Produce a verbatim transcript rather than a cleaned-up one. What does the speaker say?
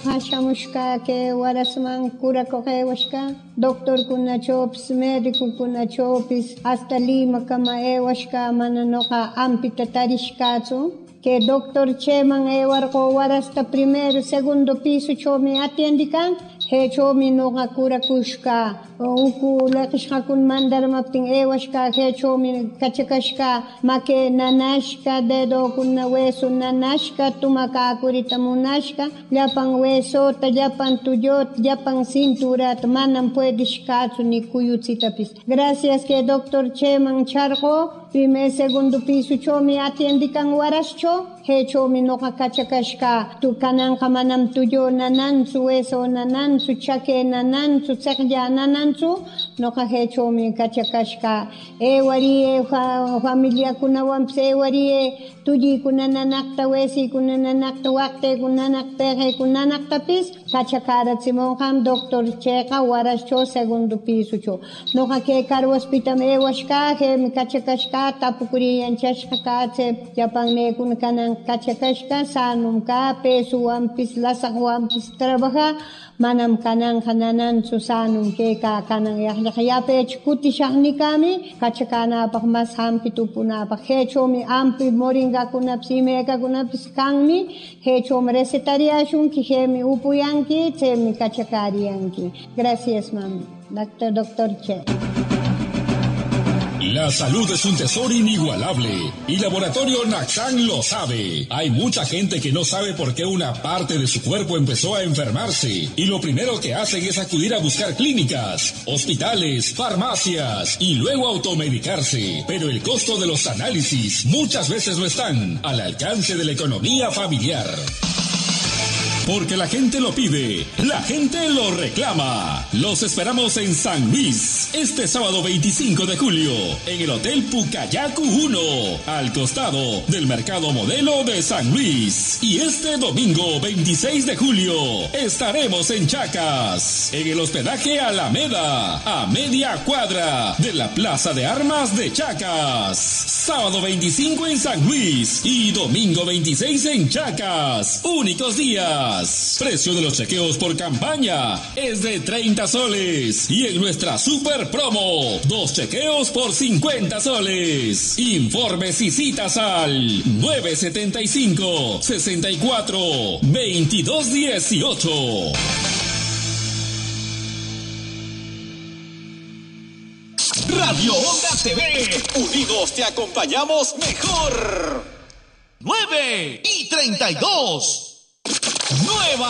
Hashamushka que warasman kurakoqewashka, doctor kunachopis, médico kunachopis, hasta Lima kama ewashka mana noqa ampita tarishkachu. Que doctor Cheman ewarko warasta primero, segundo piso chomi atiendikan, he chomi noqa kurakushka, uku laqishqakun mandarmaptin ewashka, he chomi kachakashka, make nanashka, dedo kunna hueso nanashka, tumakakurita munashka, llapan huesota, llapan tuyot, llapan cinturata, manam puedishkachu ni kuyutsitapis. Gracias que doctor Cheman charqo, primer, segundo piso chomi atiendikan warascho, he chomi noqa kachakashka, tu kananqa manam tuyo nananchu, hueso nananchu, chaque nananchu, tseqlla nananchu, noqa he chomi kachakashka. Ewari e familia kunawanpis ewari e tullykuna nanaqta, huesykuna nanaqta, waqtaykuna nanaqta, peqaykuna nanaqtapis kachakarachimunqam doctor Cheqa warascho segundo pisocho. Noqa que Carhuaspitam ewashka, hemi kachakashka, tapukuriyanchashqa kache, llapan nekuna kanan kachakashka, sanum ka, pesuwanpis, lasaqwanpis trabaja, manam kanan nananchu sanum keka kanan yaqllaqllapech kutishaqnikami, kachakanapaq mas hampi tupunapaq. Hechomi ampi moringakunapis, imekakunapis kanmi, hechomi recetariashunki, hemi upuyanki, chemi kachakariyanki. Gracias, mami. Doctor, doctor Che. La salud es un tesoro inigualable y Laboratorio Naxan lo sabe. Hay mucha gente que no sabe por qué una parte de su cuerpo empezó a enfermarse y lo primero que hacen es acudir a buscar clínicas, hospitales, farmacias y luego automedicarse. Pero el costo de los análisis muchas veces no están al alcance de la economía familiar. Porque la gente lo pide, la gente lo reclama. Los esperamos en San Luis, este sábado veinticinco de julio, en el Hotel Pucayacu uno, al costado del Mercado Modelo de San Luis. Y este domingo veintiséis de julio, estaremos en Chacas, en el hospedaje Alameda, a media cuadra de la Plaza de Armas de Chacas. Sábado veinticinco en San Luis y domingo veintiséis en Chacas. Únicos días. Precio de los chequeos por campaña es de treinta soles y en nuestra super promo, dos chequeos por cincuenta soles. Informes y citas al nueve setenta y cinco, sesenta y cuatro, veintidós dieciocho. Radio Onda T V, unidos te acompañamos mejor. nueve y treinta y dos. Nueva